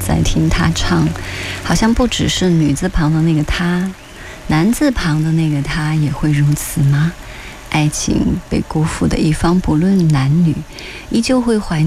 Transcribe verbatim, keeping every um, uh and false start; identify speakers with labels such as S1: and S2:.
S1: 在听他唱，好像不只是女字旁的那个他，男字旁的那个他也会如此吗？爱情被辜负的一方，不论男女，依旧会怀